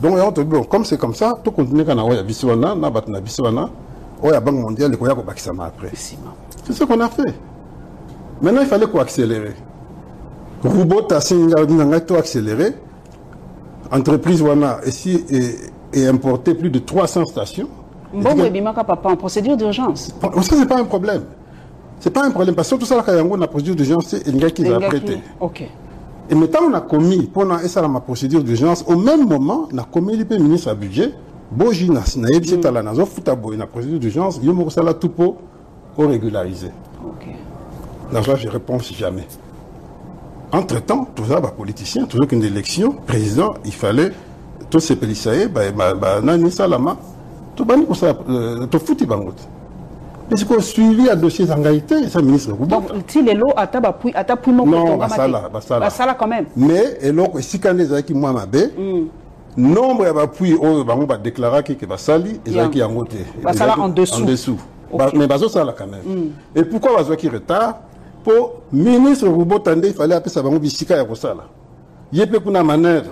Donc, bon, comme c'est comme ça, tout continue quand on a Biswana, on a Biswana, on a Banque mondiale, on a Bakisama après. C'est ce qu'on a fait. Maintenant, il fallait qu'on accélérer. Robot a accéléré. Entreprise Wana ici et importé plus de 300 stations. Bon, papa, en procédure d'urgence. Ça, c'est pas un problème. C'est pas un problème. Parce que tout ça, quand on a procédure d'urgence, c'est un gars qui l'a prêté. Ok. Et maintenant, on a commis, pendant ça, ma procédure d'urgence, au même moment, on a commis le ministre à budget, Boji Nasnaïb, c'est à la Nazo, Foutabo, une procédure d'urgence, il y a tout pour régulariser. Ok. Dans ça, je réponds si jamais. Entre-temps, tout ça, politicien, toujours qu'une élection, président, il fallait, tous ces policiers, Nani Salama, tout bani pour ça, tout foutu bangot. Mais c'est qu'on suivi à dossier Zangaïté, ça ministre. Donc, si les lots à mon non, Basala quand même. Mais, et là, si quand les gens qui m'ont mabé, nombre d'appui, on va déclarer que Basali, et les qui ont voté. Basala en dessous. En dessous. Mais Baso, ça là quand même. Et pourquoi Baso qui retard? Pour ministre Roubo Tande, il fallait appeler ça Bango Bissika et Rosala. Il y a peu de manœuvre.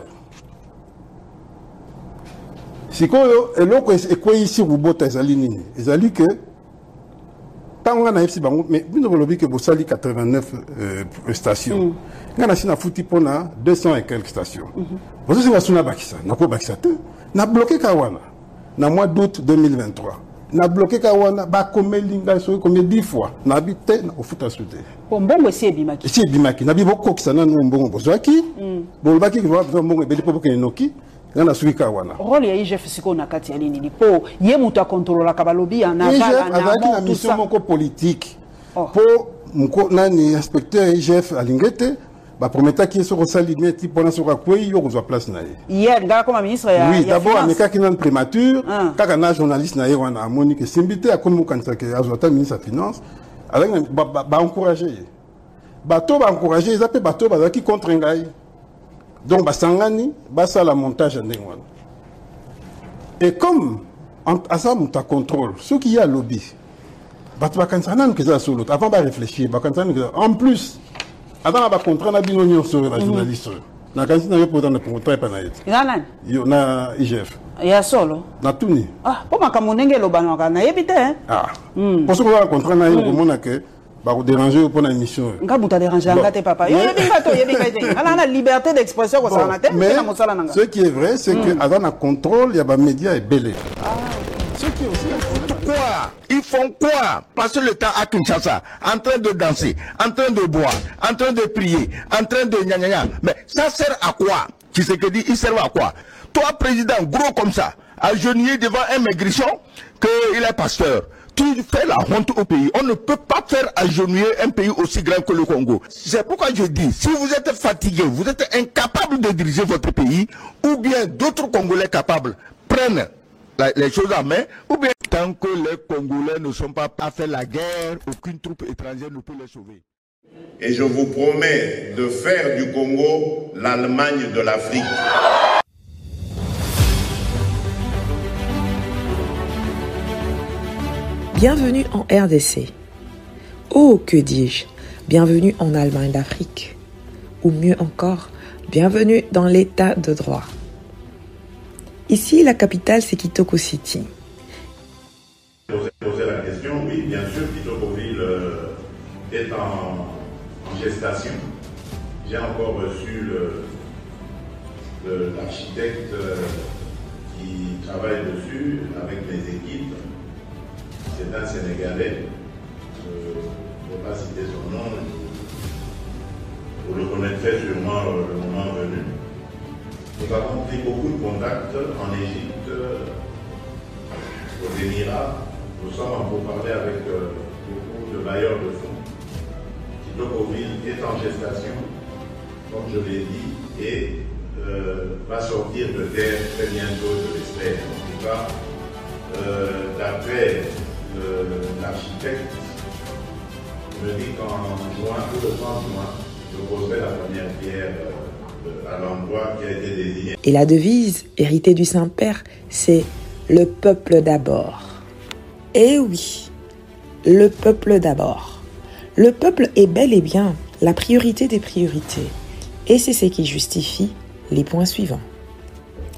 Si quoi, et là, quoi ici Roubo Tazalini, ils ont dit que tant qu'on a ici Bango, mais vous n'avez pas que vous sali 89 stations. On a ici foutu pour 200 et quelques stations. Vous savez, c'est un Bakissa, n'a pas Bakissa, n'a bloqué Kawana, dans le mois d'août 2023. Na bloqué Kawana, combien de 10 fois, na habité au foot à souder. Bon, bon, c'est Bimaki. C'est Bimaki. Na beaucoup qui s'en a un bon besoaki. Bon, le baki qui va faire un bon bébé pour qu'il noki. On a suivi Kawana. Rôle ya IGF siko na kati ya nini po yemuta contrôle la kabalobi en aval en amont mission moko politique. Pour nani inspecteur IGF alingete. Promettre qu'il soit salimé type pendant ce quoi il y a place na hier ngala comme ministre ya oui d'abord ameka qui nan prémature quand un journaliste na wana Monique Simbité a comme kanisa que azota ministre de finance avec encourager bateau encourager ils appellent bateau qui contre ngai donc basangani basa la montage ndengwana et comme à ça monta contrôle ce qui y a lobby bateau kanisa nan que ça solo avant de réfléchir en plus avant de contrat na bino nyonso na journaliste na kanisi na yo pour na contrat pa na yeti nani yo na IGF ya solo na tuni po makamunenge lobano kana yebite pour ce qu'on contrat na yo komona que ba ko déranger pour na émission ngabuta déranger ngate papa yo yebika ala na liberté d'expression ko sana te na mosala nanga ce qui est vrai c'est que avant na contrôle il y a ba médias et belé ce qui est aussi quoi? Ils font quoi? Passer le temps à Kinshasa, en train de danser, en train de boire, en train de prier, en train de gna. Mais ça sert à quoi? Tu sais que dit, il sert à quoi? Toi, président, gros comme ça, agenouillé devant un maigrichon, qu'il est pasteur. Tu fais la honte au pays. On ne peut pas faire agenouiller un pays aussi grand que le Congo. C'est pourquoi je dis, si vous êtes fatigué, vous êtes incapable de diriger votre pays, ou bien d'autres Congolais capables prennent les choses en main, ou bien tant que les Congolais ne sont pas fait la guerre, aucune troupe étrangère ne peut les sauver. Et je vous promets de faire du Congo l'Allemagne de l'Afrique. Bienvenue en RDC. Oh, que dis-je? Bienvenue en Allemagne d'Afrique. Ou mieux encore, bienvenue dans l'état de droit. Ici, la capitale, c'est Kitoko City. Poser la question, oui, bien sûr, Kitokoville est en gestation. J'ai encore reçu l'architecte qui travaille dessus avec mes équipes. C'est un Sénégalais. Je ne vais pas citer son nom. Vous le connaîtrez sûrement le moment venu. Nous avons pris beaucoup de contacts en Égypte, aux Émirats. Nous sommes en pourparlers avec beaucoup de bailleurs de fonds. Kitokoville est en gestation, comme je l'ai dit, et va sortir de terre très bientôt, je l'espère. En tout cas, d'après l'architecte, me dit qu'en juin, tout le 30 juin, je poserai la première pierre à l'endroit qui a été désigné. Et la devise héritée du Saint-Père, c'est « Le peuple d'abord ». Eh oui, le peuple d'abord. Le peuple est bel et bien la priorité des priorités. Et c'est ce qui justifie les points suivants.